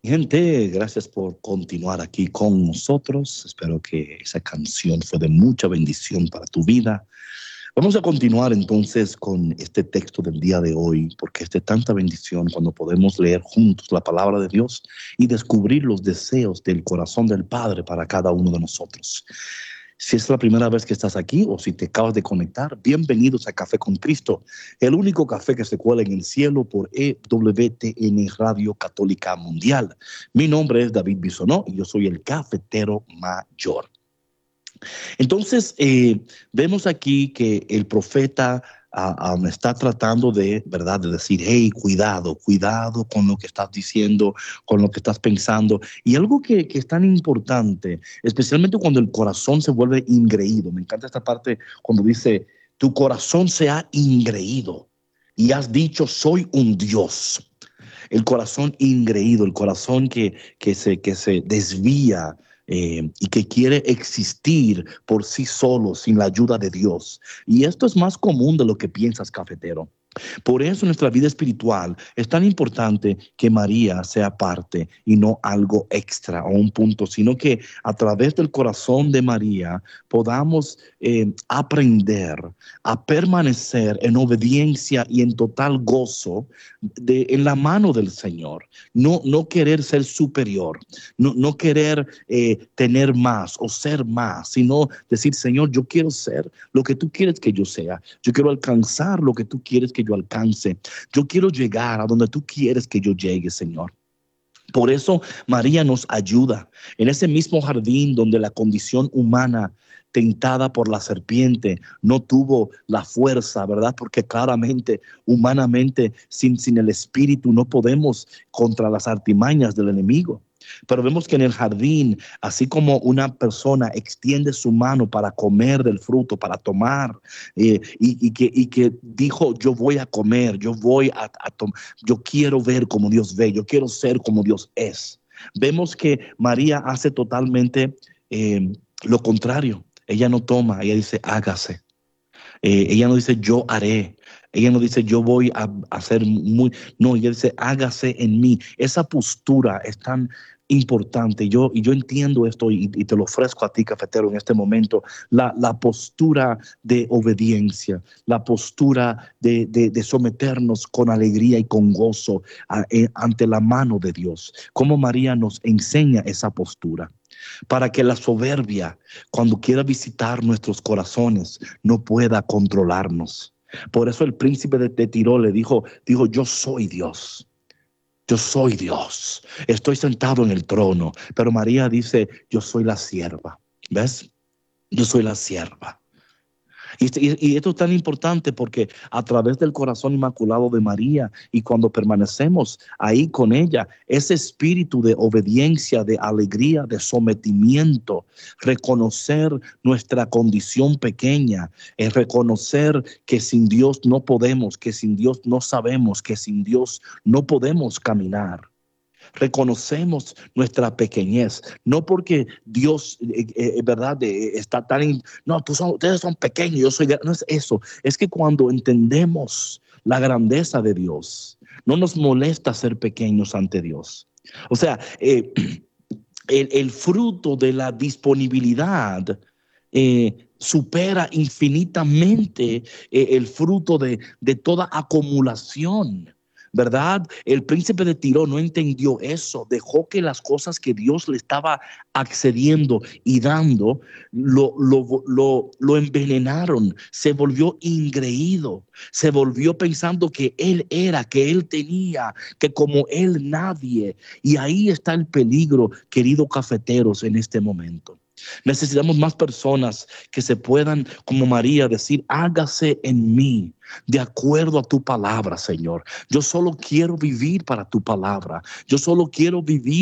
Gente, gracias por continuar aquí con nosotros. Espero que esa canción fue de mucha bendición para tu vida. Vamos a continuar entonces con este texto del día de hoy, porque es de tanta bendición cuando podemos leer juntos la palabra de Dios y descubrir los deseos del corazón del Padre para cada uno de nosotros. Si es la primera vez que estás aquí o si te acabas de conectar, bienvenidos a Café con Cristo, el único café que se cuela en el cielo por EWTN Radio Católica Mundial. Mi nombre es David Bisonó y yo soy el cafetero mayor. Entonces, vemos aquí que el profeta me está tratando de, ¿verdad?, de decir, hey, cuidado, cuidado con lo que estás diciendo, con lo que estás pensando. Y algo que es tan importante, especialmente cuando el corazón se vuelve ingreído. Me encanta esta parte cuando dice, tu corazón se ha ingreído y has dicho, soy un Dios. El corazón ingreído, el corazón que se desvía y que quiere existir por sí solo sin la ayuda de Dios. Y esto es más común de lo que piensas, cafetero. Por eso nuestra vida espiritual es tan importante que María sea parte y no algo extra o un punto, sino que a través del corazón de María podamos aprender a permanecer en obediencia y en total gozo en la mano del Señor. No querer ser superior, no querer tener más o ser más, sino decir, Señor, yo quiero ser lo que tú quieres que yo sea. Yo quiero alcanzar lo que tú quieres que yo alcance. Yo quiero llegar a donde tú quieres que yo llegue, Señor. Por eso María nos ayuda en ese mismo jardín donde la condición humana tentada por la serpiente no tuvo la fuerza, ¿verdad? Porque claramente, humanamente, sin el espíritu no podemos contra las artimañas del enemigo. Pero vemos que en el jardín, así como una persona extiende su mano para comer del fruto, para tomar, y que dijo, yo voy a comer, yo voy a tomar, yo quiero ver como Dios ve, yo quiero ser como Dios es. Vemos que María hace totalmente lo contrario. Ella no toma, ella dice, hágase. Ella no dice, yo haré. Ella no dice, yo voy a hacer muy... No, ella dice, hágase en mí. Esa postura es tan importante. Y yo entiendo esto y te lo ofrezco a ti, cafetero, en este momento. La postura de obediencia, la postura de someternos con alegría y con gozo ante la mano de Dios. Como María nos enseña esa postura para que la soberbia, cuando quiera visitar nuestros corazones, no pueda controlarnos. Por eso el príncipe de Tiro le dijo, yo soy Dios. Yo soy Dios. Estoy sentado en el trono. Pero María dice, yo soy la sierva. ¿Ves? Yo soy la sierva. Y esto es tan importante porque a través del corazón inmaculado de María y cuando permanecemos ahí con ella, ese espíritu de obediencia, de alegría, de sometimiento, reconocer nuestra condición pequeña, reconocer que sin Dios no podemos, que sin Dios no sabemos, que sin Dios no podemos caminar. Reconocemos nuestra pequeñez, no porque Dios, verdad, está no, ustedes son pequeños, yo soy, no es eso, es que cuando entendemos la grandeza de Dios, no nos molesta ser pequeños ante Dios. O sea, el fruto de la disponibilidad supera infinitamente el fruto de toda acumulación. ¿Verdad? El príncipe de Tiro no entendió eso, dejó que las cosas que Dios le estaba accediendo y dando lo envenenaron, se volvió ingreído, se volvió pensando que él era, que él tenía, que como él nadie. Y ahí está el peligro, queridos cafeteros, en este momento. Necesitamos más personas que se puedan, como María, decir, hágase en mí de acuerdo a tu palabra, Señor. Yo solo quiero vivir para tu palabra. Yo solo quiero vivir